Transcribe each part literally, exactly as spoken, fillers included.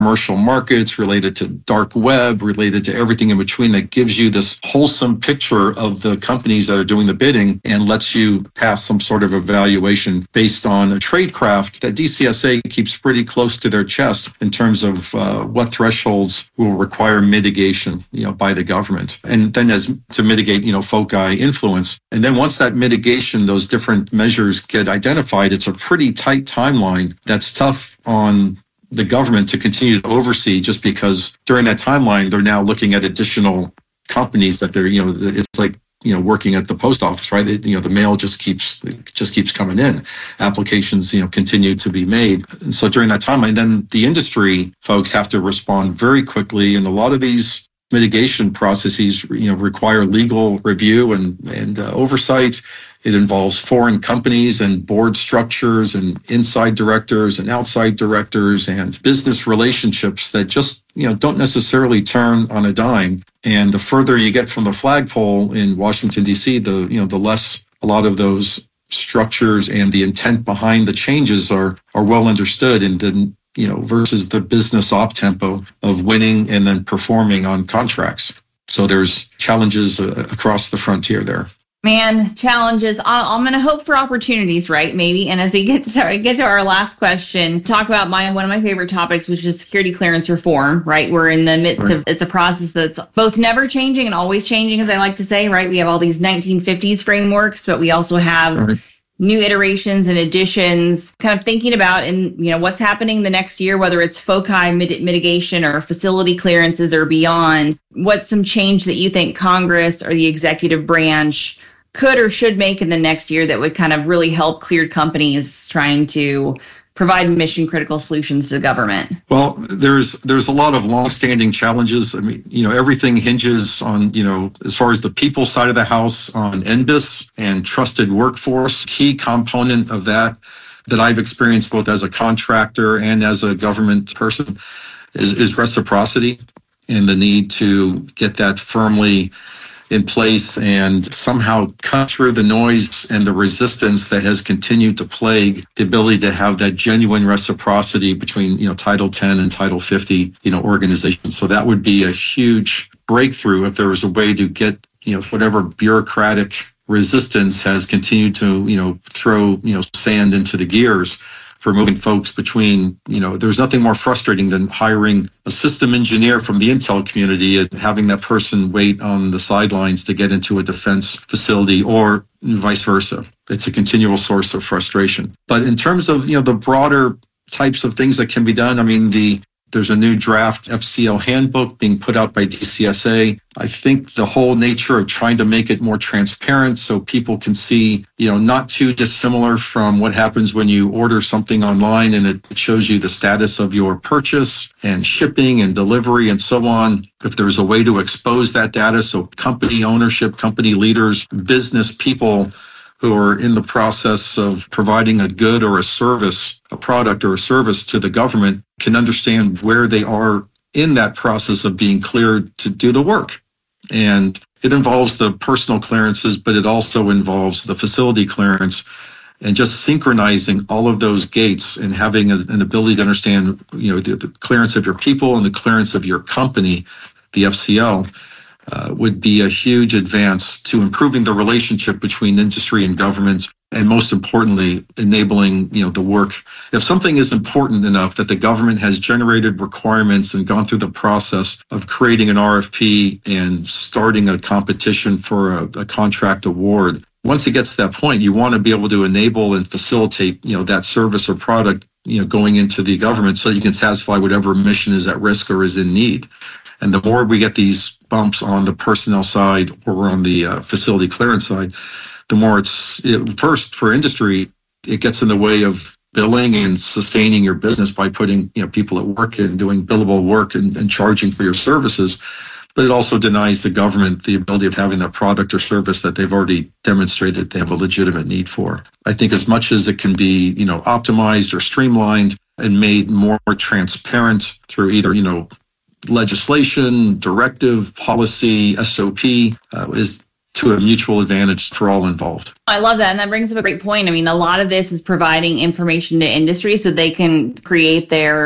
commercial markets, related to dark web, related to everything in between, that gives you this wholesome picture of the companies that are doing the bidding and lets you pass some sort of evaluation based on a tradecraft that D C S A keeps pretty close to their chest in terms of uh, what thresholds will require mitigation, you know, by the government. And then as to mitigate, you know, foci influence. And then once that mitigation, those different measures get identified, it's a pretty tight timeline that's tough on the government to continue to oversee, just because during that timeline, they're now looking at additional companies that they're, you know, it's like, you know, working at the post office, right? It, you know, the mail just keeps, just keeps coming in. Applications, you know, continue to be made. And so during that timeline, then the industry folks have to respond very quickly. And a lot of these mitigation processes, you know, require legal review and, and uh, oversight. It involves foreign companies and board structures and inside directors and outside directors and business relationships that just, you know, don't necessarily turn on a dime. And the further you get from the flagpole in Washington, D C, the, you know, the less a lot of those structures and the intent behind the changes are, are well understood, and then, you know, versus the business op tempo of winning and then performing on contracts. So there's challenges uh, across the frontier there. Man, challenges. I'm going to hope for opportunities, right? Maybe. And as we get to get to our last question, talk about my one of my favorite topics, which is security clearance reform, right? We're in the midst right. of, it's a process that's both never changing and always changing, as I like to say, right? We have all these nineteen fifties frameworks, but we also have right. new iterations and additions, kind of thinking about, in, you know, what's happening the next year, whether it's foci mit- mitigation or facility clearances or beyond. What's some change that you think Congress or the executive branch could or should make in the next year that would kind of really help cleared companies trying to provide mission critical solutions to the government? Well, there's there's a lot of longstanding challenges. I mean, you know, everything hinges on, you know, as far as the people side of the house, on N B I S and trusted workforce. Key component of that that I've experienced both as a contractor and as a government person is, is reciprocity, and the need to get that firmly in place and somehow cut through the noise and the resistance that has continued to plague the ability to have that genuine reciprocity between, you know, Title ten and Title fifty, you know, organizations. So that would be a huge breakthrough if there was a way to get, you know, whatever bureaucratic resistance has continued to, you know, throw, you know, sand into the gears for moving folks between, you know, there's nothing more frustrating than hiring a system engineer from the intel community and having that person wait on the sidelines to get into a defense facility, or vice versa. It's a continual source of frustration. But in terms of, you know, the broader types of things that can be done, I mean, the there's a new draft F C L handbook being put out by D C S A. I think the whole nature of trying to make it more transparent so people can see, you know, not too dissimilar from what happens when you order something online and it shows you the status of your purchase and shipping and delivery and so on. If there's a way to expose that data so company ownership, company leaders, business people who are in the process of providing a good or a service, a product or a service to the government, can understand where they are in that process of being cleared to do the work. And it involves the personal clearances, but it also involves the facility clearance, and just synchronizing all of those gates and having a, an ability to understand, you know, the, the clearance of your people and the clearance of your company, the F C L. Uh, would be a huge advance to improving the relationship between industry and government, and most importantly, enabling, you know, the work. If something is important enough that the government has generated requirements and gone through the process of creating an R F P and starting a competition for a, a contract award, once it gets to that point, you want to be able to enable and facilitate, you know, that service or product, you know, going into the government so you can satisfy whatever mission is at risk or is in need. And the more we get these bumps on the personnel side or on the uh, facility clearance side, the more it's, it, first for industry, it gets in the way of billing and sustaining your business by putting, you know, people at work and doing billable work and, and charging for your services. But it also denies the government the ability of having that product or service that they've already demonstrated they have a legitimate need for. I think as much as it can be, you know, optimized or streamlined and made more transparent through either, you know, legislation, directive, policy, S O P, uh, is to a mutual advantage for all involved. I love that. And that brings up a great point. I mean, a lot of this is providing information to industry so they can create their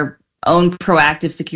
own proactive security